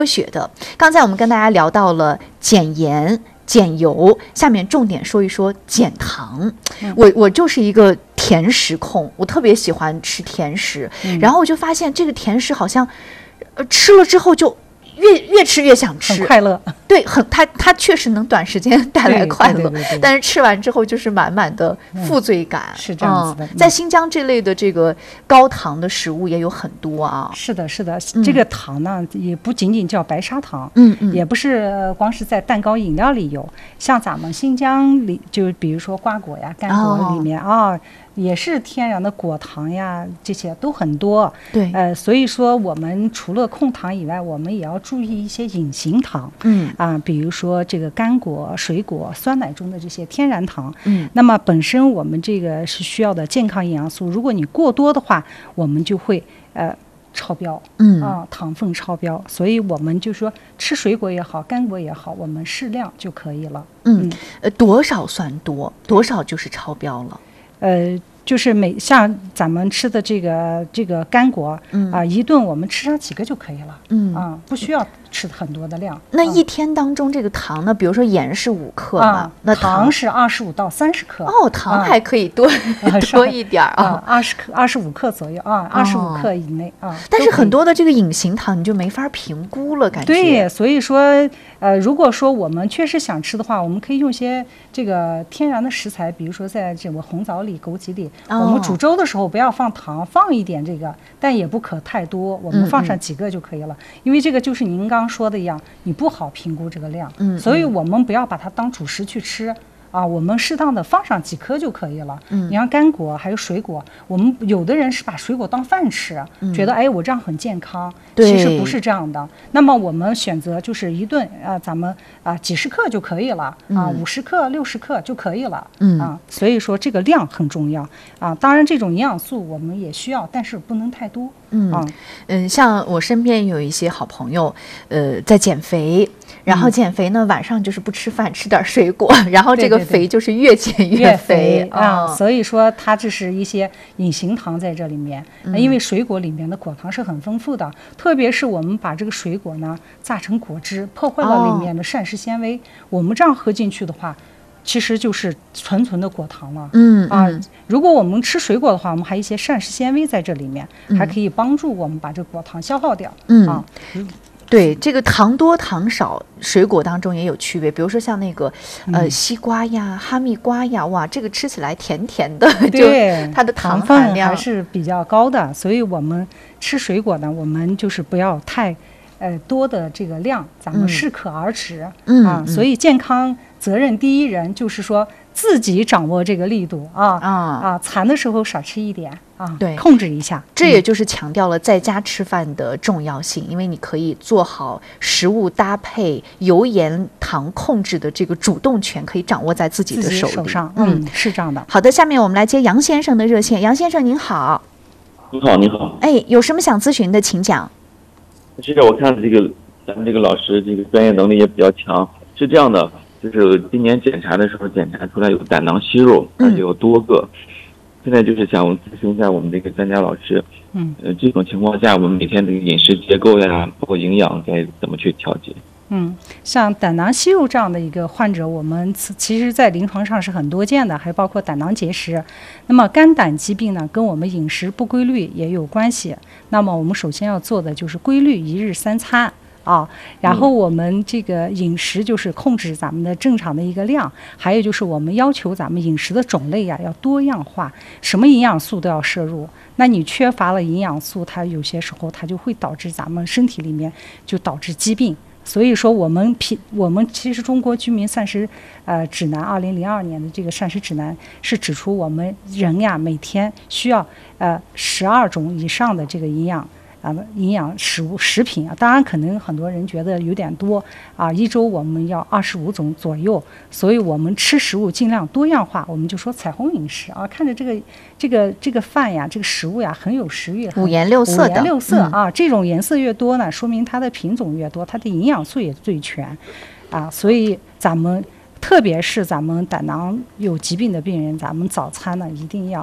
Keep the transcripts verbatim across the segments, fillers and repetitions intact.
科学的。刚才我们跟大家聊到了减盐、减油，下面重点说一说减糖。嗯、我我就是一个甜食控，我特别喜欢吃甜食，嗯、然后我就发现这个甜食好像，呃，吃了之后就越越吃越想吃， 很快乐。 对，很它它确实能短时间带来快乐，对对对对对，但是吃完之后就是满满的负罪感。 嗯、是这样子的、 嗯。在新疆这类的这个高糖的食物也有很多啊。 是的，是的，嗯、这个糖呢也不仅仅叫白砂糖， 嗯嗯， 也不是光是在蛋糕、饮料里有，像咱们新疆里，就比如说瓜果呀、干果里面啊。哦，也是天然的果糖呀，这些都很多。 对， 呃，所以说我们除了控糖以外，我们也要注意一些隐形糖。 嗯啊，比如说这个干果、水果、酸奶中的这些天然糖。 嗯， 那么本身我们这个是需要的健康营养素，如果你过多的话，我们就会呃超标。 嗯啊，糖分超标，所以我们就说吃水果也好，干果也好，我们适量就可以了。 嗯，嗯呃，多少算多？多少就是超标了？ 呃，就是每像咱们吃的这个这个干果，嗯啊、呃，一顿我们吃上几个就可以了， 嗯啊，不需要吃很多的量。 那一天当中这个糖呢，比如说盐是五克嘛， 啊、 那糖, 糖是二十五到三十克。 哦，糖还可以多、啊、多一点啊， 二十克、二十五克左右啊，二十五克以内啊。 但是很多的这个隐形糖你就没法评估了，感觉。 对，所以说。呃，如果说我们确实想吃的话，我们可以用一些这个天然的食材，比如说在这个红枣里、枸杞里，哦、我们煮粥的时候不要放糖，放一点这个，但也不可太多，我们放上几个就可以了。嗯嗯，因为这个就是您刚说的一样，你不好评估这个量，嗯嗯，所以我们不要把它当主食去吃。啊，我们适当的放上几颗就可以了。嗯，你像干果还有水果，我们有的人是把水果当饭吃，嗯、觉得哎我这样很健康，其实不是这样的。那么我们选择就是一顿啊，咱们啊几十克就可以了，啊五十克、六十克就可以了。嗯啊，所以说这个量很重要啊。当然这种营养素我们也需要，但是不能太多。 嗯嗯、呃，像我身边有一些好朋友，呃，在减肥。然后减肥呢，晚上就是不吃饭，吃点水果，然后这个肥就是越减越肥啊、嗯。所以说，它这是一些隐形糖在这里面，嗯、因为水果里面的果糖是很丰富的，特别是我们把这个水果呢榨成果汁，破坏了里面的膳食纤维，哦、我们这样喝进去的话，其实就是纯纯的果糖了。 嗯啊，如果我们吃水果的话，我们还有一些膳食纤维在这里面，嗯、还可以帮助我们把这个果糖消耗掉。 嗯啊。 对，这个糖多糖少，水果当中也有区别。比如说像那个呃西瓜呀、哈密瓜呀，哇，这个吃起来甜甜的， 对， 就它的糖含量还是比较高的。所以我们吃水果呢，我们就是不要太呃多的这个量，咱们适可而止。 嗯啊，所以健康责任第一人就是说自己掌握这个力度啊啊啊，馋的时候少吃一点。啊， 对， 控制一下， 这也就是强调了在家吃饭的重要性，嗯、因为你可以做好食物搭配、油盐糖控制的这个主动权，可以掌握在自己的手里。 手上，嗯，是这样的。 好的，下面我们来接杨先生的热线。杨先生您好。 你好，你好。 哎，有什么想咨询的，请讲。 其实我看这个咱们这个老师这个专业能力也比较强，是这样的，就是今年检查的时候检查出来有胆囊息肉，而且有多个。嗯，现在就是想咨询一下我们这个专家老师，嗯，呃，这种情况下，我们每天这个饮食结构呀，包括营养该怎么去调节？ 嗯，像胆囊息肉这样的一个患者，我们其实在临床上是很多见的，还包括胆囊结石。那么肝胆疾病呢，跟我们饮食不规律也有关系。那么我们首先要做的就是规律一日三餐。啊，然后我们这个饮食就是控制咱们的正常的一个量，还有就是我们要求咱们饮食的种类呀、啊、要多样化，什么营养素都要摄入。那你缺乏了营养素，它有些时候它就会导致咱们身体里面就导致疾病。所以说我们平我们其实中国居民膳食呃指南二零零二年的这个膳食指南是指出我们人呀每天需要呃十二种以上的这个营养。啊，营养食物食品啊，当然可能很多人觉得有点多啊，一周我们要二十五种左右，所以我们吃食物尽量多样化，我们就说彩虹饮食啊，看着这个这个这个饭呀，这个食物呀很有食欲， 五颜六色的， 五颜六色啊，嗯、这种颜色越多呢，说明它的品种越多，它的营养素也最全啊，所以咱们特别是咱们胆囊有疾病的病人，咱们早餐呢一定要。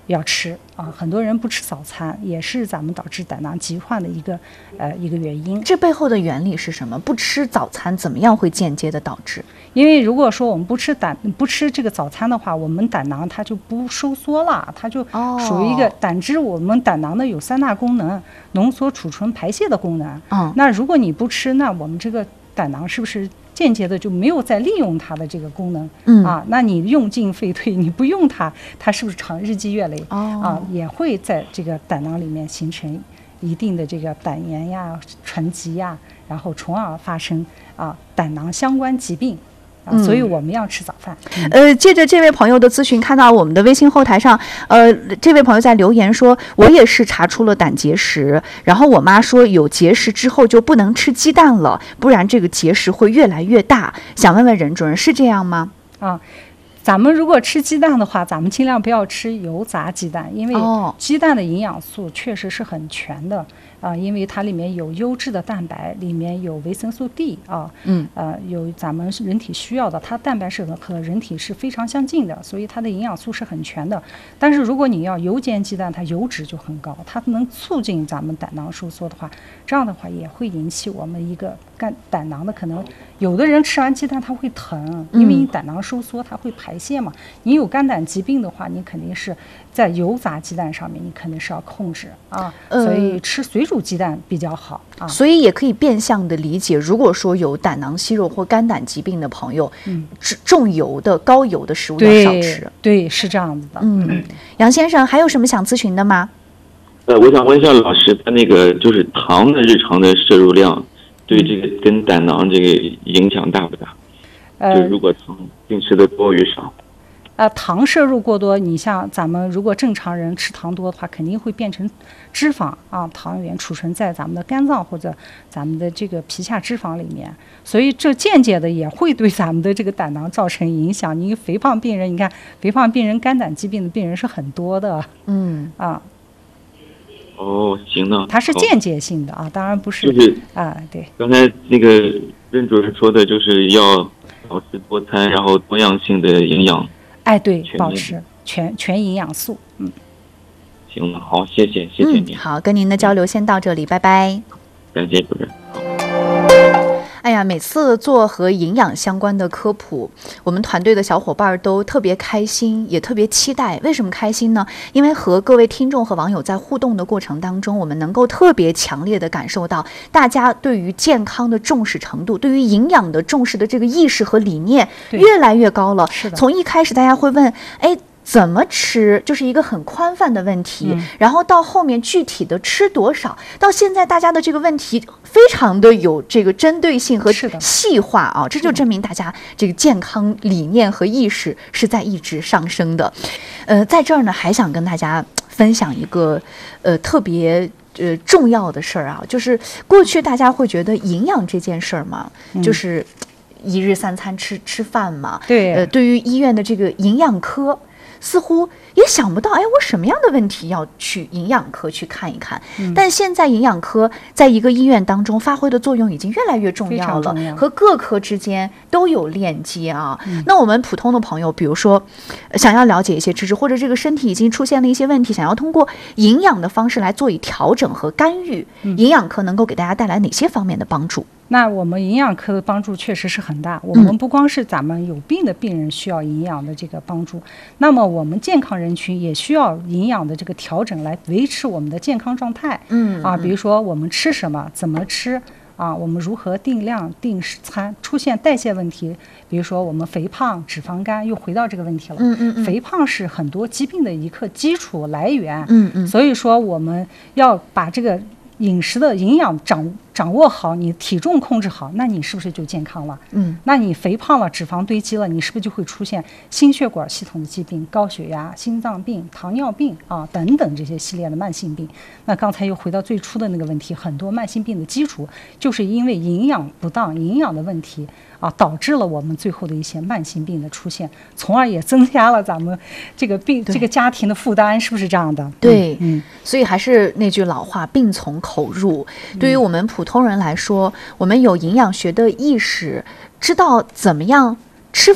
要吃啊，很多人不吃早餐，也是咱们导致胆囊疾患的一个呃一个原因。 这背后的原理是什么？不吃早餐怎么样会间接的导致？ 因为如果说我们不吃胆不吃这个早餐的话，我们胆囊它就不收缩了，它就属于一个胆汁。我们胆囊的有三大功能：浓缩、储存、排泄的功能。 嗯， 那如果你不吃，那我们这个胆囊是不是间接的就没有再利用它的这个功能？ 嗯啊，那你用进废退，你不用它，它是不是长日积月累？ 哦、 啊，也会在这个胆囊里面形成一定的这个胆炎呀、沉积呀，然后从而发生啊胆囊相关疾病。啊、所以我们要吃早饭。 嗯、呃，借着这位朋友的咨询，看到我们的微信后台上，呃，这位朋友在留言说，我也是查出了胆结石，然后我妈说有结石之后就不能吃鸡蛋了，不然这个结石会越来越大。想问问任主任，是这样吗？ 啊。咱们如果吃鸡蛋的话，咱们尽量不要吃油炸鸡蛋，因为鸡蛋的营养素确实是很全的啊、呃，因为它里面有优质的蛋白，里面有维生素 D 啊， 嗯， 呃，有咱们人体需要的，它蛋白是和人体是非常相近的，所以它的营养素是很全的。但是如果你要油煎鸡蛋，它油脂就很高，它能促进咱们胆囊收缩的话，这样的话也会引起我们一个肝胆囊的可能。有的人吃完鸡蛋他会疼，因为你胆囊收缩，它会排泄嘛。你有肝胆疾病的话，你肯定是在油炸鸡蛋上面，你肯定是要控制啊。呃、所以吃水煮鸡蛋比较好啊。 所以也可以变相的理解，如果说有胆囊息肉或肝胆疾病的朋友，嗯，重油的、高油的食物要少吃。 对，是这样子的。 嗯，杨先生还有什么想咨询的吗？ 呃，我想问一下老师，他那个就是糖的日常的摄入量。对这个跟胆囊这个影响大不大？呃，就如果糖定吃的多与少， 呃，糖摄入过多，你像咱们如果正常人吃糖多的话，肯定会变成脂肪啊，糖原储存在咱们的肝脏或者咱们的这个皮下脂肪里面，所以这间接的也会对咱们的这个胆囊造成影响。你肥胖病人，你看肥胖病人肝胆疾病的病人是很多的，嗯啊。 哦，行呢， 它是间接性的啊，当然不是， 就是啊，对。 刚才那个任主任说的，就是要保持多餐，然后多样性的营养。 哎，对，保持全全营养素，嗯。 行了，好，谢谢，谢谢您、 嗯。好，跟您的交流先到这里，拜拜。 感谢主任。好。 哎呀，每次做和营养相关的科普，我们团队的小伙伴都特别开心，也特别期待。为什么开心呢？因为和各位听众和网友在互动的过程当中，我们能够特别强烈的感受到大家对于健康的重视程度，对于营养的重视的这个意识和理念越来越高了。 是的。 从一开始大家会问，哎，怎么吃，就是一个很宽泛的问题、嗯、然后到后面具体的吃多少，到现在大家的这个问题非常的有这个针对性和细化啊，这就证明大家这个健康理念和意识是在一直上升的。呃，在这儿呢还想跟大家分享一个呃特别呃重要的事儿啊，就是过去大家会觉得营养这件事儿嘛、嗯、就是一日三餐吃吃饭嘛， 对， 呃，对于医院的这个营养科似乎也想不到，哎，我什么样的问题要去营养科去看一看、嗯、但现在营养科在一个医院当中发挥的作用已经越来越重要了， 要和各科之间都有链接啊、嗯、那我们普通的朋友比如说想要了解一些知识，或者这个身体已经出现了一些问题，想要通过营养的方式来做以调整和干预、嗯、营养科能够给大家带来哪些方面的帮助？ 那我们营养科的帮助确实是很大，我们不光是咱们有病的病人需要营养的这个帮助、嗯、那么我们健康人群也需要营养的这个调整来维持我们的健康状态。 嗯啊，比如说我们吃什么，怎么吃啊，我们如何定量定时餐，出现代谢问题，比如说我们肥胖脂肪肝，又回到这个问题了。 嗯嗯嗯， 肥胖是很多疾病的一个基础来源。 嗯嗯， 所以说我们要把这个饮食的营养掌掌握好，你体重控制好，那你是不是就健康了？ 嗯， 那你肥胖了，脂肪堆积了，你是不是就会出现心血管系统的疾病、高血压、心脏病、糖尿病啊等等这些系列的慢性病？那刚才又回到最初的那个问题，很多慢性病的基础就是因为营养不当、营养的问题啊，导致了我们最后的一些慢性病的出现，从而也增加了咱们这个病这个家庭的负担，是不是这样的？ 对， 嗯， 所以还是那句老话，病从口入。对于我们普通人来说，我们有营养学的意识，知道怎么样吃饭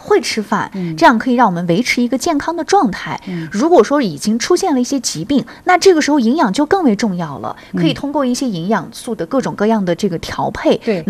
会吃饭， 嗯这样可以让我们维持一个健康的状态。 嗯如果说已经出现了一些疾病，那这个时候营养就更为重要了，可以通过一些营养素的各种各样的这个调配， 对